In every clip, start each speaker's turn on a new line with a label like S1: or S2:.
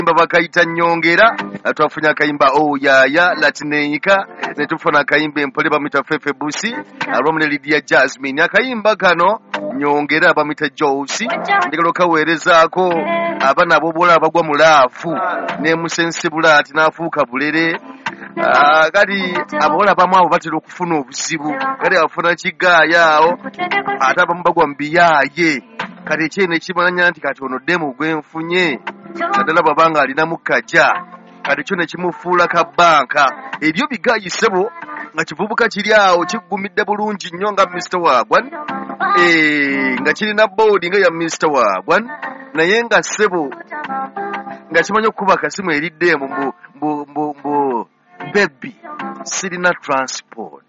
S1: Bakaita nyongera twafunye akayimba oyaya latineika ne tufuna akayimba empole bamita fefe busi alomne Lydia Jasmine akayimba kano nyongera bamita Josi ndikalo kawerezaako abana abobola abagwa mulaafu ne musensibula ati nafuuka bulere kati abola bamu abo batera okufuna obuzibu kati afuna kigayaawo ate abamu bagwa mbiyaye kati ekyene kimanya nti kati ono demu gwenfunye naddala bwabanga alinamu kajja kati kyo ne kimufuula ka banka ebyo bigayisebo nga kivubuka kiri awo kiggumidde bulungi nnyo nga Mr. Wagwan nga kirina boodi nga ya Mr. Wagwan naye nga ssebo nga kimanyi okukuba akasimu eriddemu mbu bebi sirina transport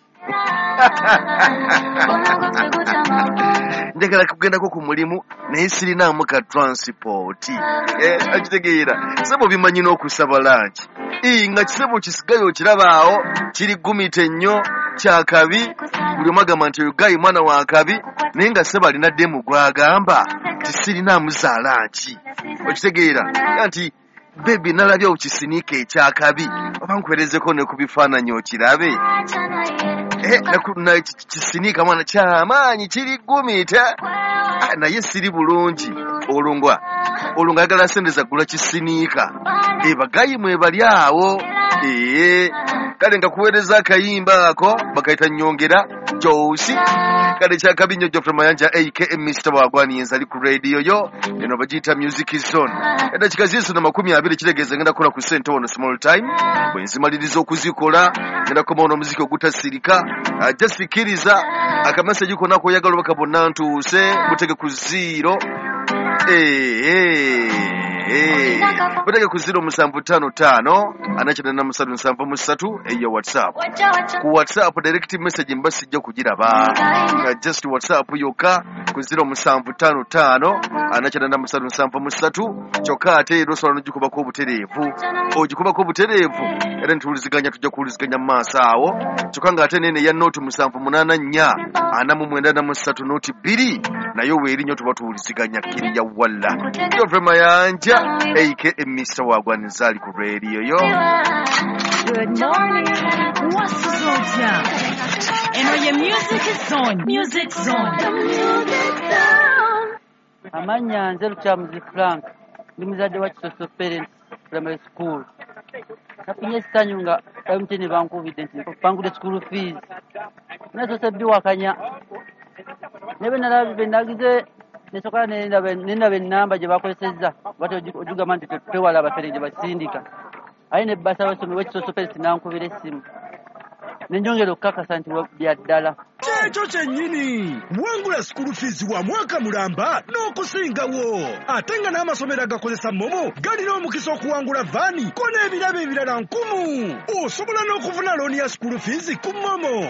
S1: njagala kugendako ku mulimu naye sirinaamu ka transport akitegeera sebo bimanyi n'okusaba lanki nga kisebo kisigaye okirabaawo kiri gumite nnyo kyakabi buli omu agamba nti oyo gayi mwana wa kabi naye nga sebo alina demu gwagamba ti sirinaamu za lanki okitegeera nti bebi nalabye okisiniika ekyakabi oba nkwerezeko ne ku bifaananyi okirabe kisiniika mwana kyamaanyi kiri gumita naye siri bulungi olwo ayagala sente zagula kisiniika bagayi mwebali awo kale nga kuweereza akayimba ako bakayita nyongera Josi kale kyakabi nnyo Geoffrey Mayanja aka Mr. Wagwan yenzali ku radio yo eno bagiyita Music Zone edakika ziiso na 20 kitegeeza ngenda kukola ku sente ono small time bwe nzimaliriza okuzikola ngenda koma ono muziki ogutasirika just sikiriza akameseji konna koyagala obaka bonna ntuuse mutege ku 0 Buteke ku 0755 anachana 373 eyo WhatsApp. Ku WhatsApp direct message mbasi jja kugiraba. Just WhatsApp yoka ku 0755 anachana 373 choka ate eroso n'ojikuba ko buterevu. Ojikuba ko buterevu era ntuliziganya tujja kuliziganya maasawo. Chokanga ate nene ya note 784 anamu mwenda na 3 note 2 nayo weeri nyo tubatuliziganya kiri ya walla. Geoffrey Mayanja aka Mr. Wagwan nzali ku radio yo.
S2: Good morning. What's on? Eno ye Music Zone.
S3: Amanya nze Luchamuzi Frank ndi muzadde wa Kisoso Parents Primary School. Nafunye sitanyu nga mtini bankubidde nti bangude school fees. Nazo sabbi wakanya. Nebe nalabe nagize nesoka nenda benamba gye bakozesezza bati ojugamba nti twewala abafereje basindika aye ne basa basomi w'Kisoso Parents nankubira essimu nenjongera okukakasa nti bya ddala
S4: ekyo kyennyini wangula school fees wa mwaka mulamba n'okusingawo ate nga n'amasomero agakozesa momo galina omukisa okuwangula vaani ko n'ebirabo ebirala 1000 osobola n'okufuna looni ya school fees ku momo